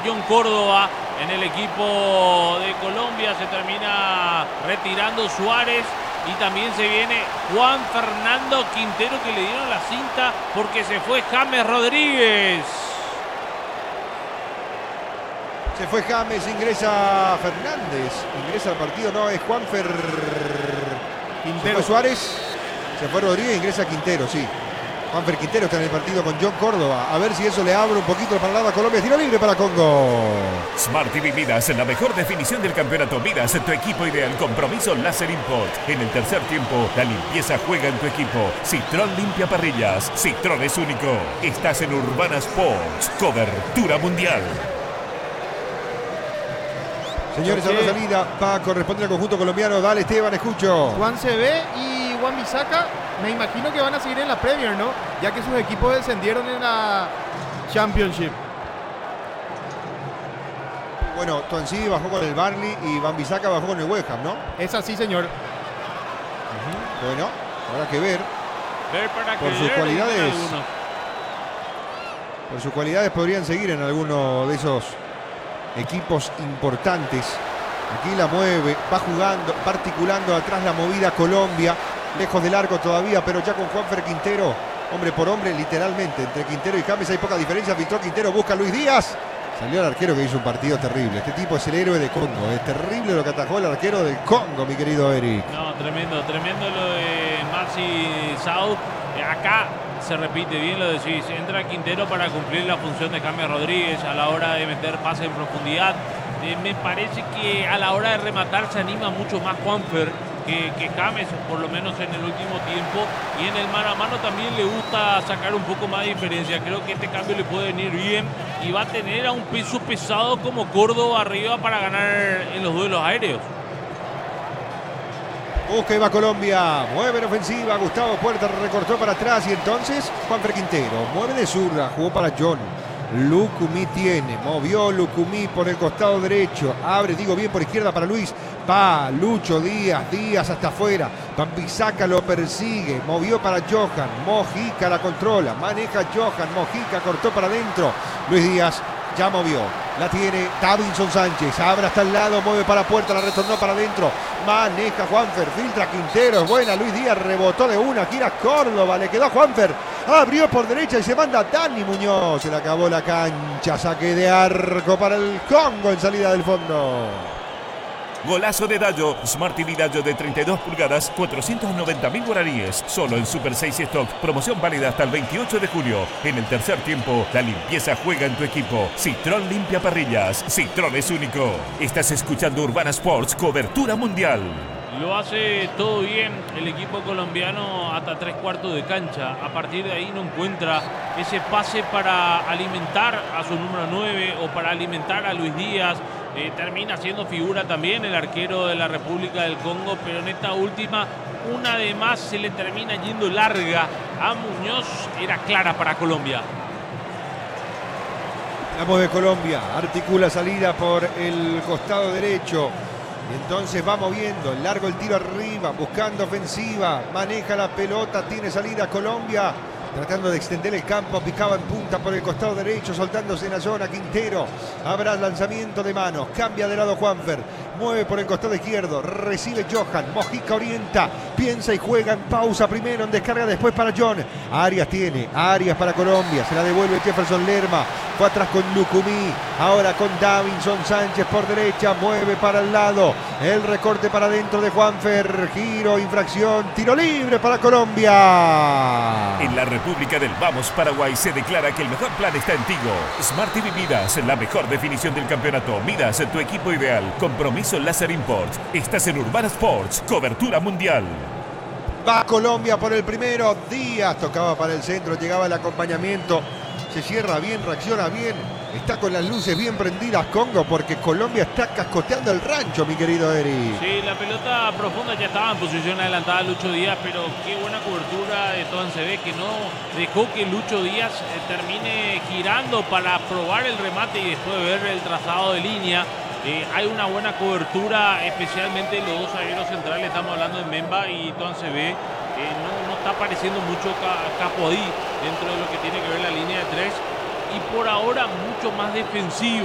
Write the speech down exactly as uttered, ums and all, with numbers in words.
John Córdoba en el equipo de Colombia. Se termina retirando Suárez. Y también se viene Juan Fernando Quintero, que le dieron la cinta porque se fue James Rodríguez. Se fue James, ingresa Fernández. Ingresa al partido, no, es Juanfer Quintero. Se fue Suárez, se fue Rodríguez, ingresa Quintero, sí. Juanfer Quintero está en el partido con John Córdoba. A ver si eso le abre un poquito el panorama a Colombia. Tiro libre para Congo. Smart T V Midas, la mejor definición del campeonato. Midas, tu equipo ideal. Compromiso Láser Import. En el tercer tiempo, la limpieza juega en tu equipo. Citrón limpia parrillas. Citrón es único. Estás en Urbana Sports. Cobertura mundial. Señores, a la salida va a corresponder al conjunto colombiano. Dale, Esteban, escucho. Juan C B y Juan Bisaca, me imagino que van a seguir en la Premier, ¿no? Ya que sus equipos descendieron en la Championship. Bueno, Tuanzí bajó con el Burnley y Van Bisaca bajó con el West Ham, ¿no? Es así, señor. Uh-huh. Bueno, habrá que ver. Ver para por que sus cualidades. alguno. Por sus cualidades podrían seguir en alguno de esos equipos importantes. Aquí la mueve, va jugando, va articulando atrás la movida Colombia. Lejos del arco todavía, pero ya con Juanfer Quintero, hombre por hombre, literalmente. Entre Quintero y James hay poca diferencia. Filtró Quintero, busca a Luis Díaz. Salió el arquero que hizo un partido terrible. Este tipo es el héroe de Congo. Es terrible lo que atajó el arquero del Congo, mi querido Eric. No, tremendo, tremendo lo de Maxi South. Acá se repite, bien lo decís. Entra Quintero para cumplir la función de James Rodríguez a la hora de meter pase en profundidad. Eh, me parece que a la hora de rematar se anima mucho más Juanfer que, que James, por lo menos en el último tiempo. Y en el mano a mano también le gusta sacar un poco más de diferencia. Creo que este cambio le puede venir bien y va a tener a un peso pesado como Córdoba arriba para ganar en los duelos aéreos. Busca y va Colombia, mueve en ofensiva, Gustavo Puerta recortó para atrás y entonces Juanfer Quintero, mueve de zurda, jugó para John. Lucumí tiene, movió Lucumí por el costado derecho, abre, digo bien por izquierda para Luis, va Lucho Díaz, Díaz hasta afuera, Van Bisaca lo persigue, movió para Johan, Mojica la controla, maneja Johan, Mojica cortó para adentro, Luis Díaz ya movió, la tiene Davinson Sánchez, abre hasta el lado, mueve para Puerta, la retornó para adentro, maneja Juanfer, filtra Quintero, es buena, Luis Díaz rebotó de una, gira Córdoba, le quedó a Juanfer, abrió por derecha y se manda Dani Muñoz, se le acabó la cancha, saque de arco para el Congo en salida del fondo. Golazo de Dallo, Smart T V Dallo de treinta y dos pulgadas, cuatrocientos noventa mil guaraníes, solo en Super seis Stock, promoción válida hasta el veintiocho de julio. En el tercer tiempo, la limpieza juega en tu equipo. Citrón limpia parrillas, Citrón es único. Estás escuchando Urbana Sports, cobertura mundial. Lo hace todo bien el equipo colombiano hasta tres cuartos de cancha. A partir de ahí no encuentra ese pase para alimentar a su número nueve o para alimentar a Luis Díaz. Eh, termina siendo figura también el arquero de la República del Congo, pero en esta última, una de más se le termina yendo larga a Muñoz. Era clara para Colombia. Vamos de Colombia, articula salida por el costado derecho. Y entonces va moviendo, largo el tiro arriba, buscando ofensiva, maneja la pelota, tiene salida Colombia, tratando de extender el campo, picaba en punta por el costado derecho, soltándose en la zona Quintero, habrá lanzamiento de manos, cambia de lado Juanfer, mueve por el costado izquierdo, recibe Johan, Mojica orienta, piensa y juega en pausa primero, en descarga después para John, Arias tiene, Arias para Colombia, se la devuelve Jefferson Lerma, fue atrás con Lucumí, ahora con Davinson Sánchez por derecha, mueve para el lado, el recorte para adentro de Juanfer, giro, infracción, tiro libre para Colombia. En la República del Vamos Paraguay se declara que el mejor plan está en Tigo. Smart T V Midas, la mejor definición del campeonato. Midas, tu equipo ideal. Compromiso Láser Import. Estás en Urbana Sports, cobertura mundial. Va Colombia por el primero, Díaz tocaba para el centro, llegaba el acompañamiento. Se cierra bien, reacciona bien, está con las luces bien prendidas Congo porque Colombia está cascoteando el rancho, mi querido Eri. Sí, la pelota profunda ya estaba en posición adelantada Lucho Díaz, pero qué buena cobertura de Toan C B que no dejó que Lucho Díaz eh, termine girando para probar el remate y después ver el trazado de línea. Eh, hay una buena cobertura, especialmente los dos zagueros centrales, estamos hablando de Memba y Toan C B. Eh, no, no está apareciendo mucho Capodí dentro de lo que tiene que ver la línea de tres y por ahora mucho más defensivo.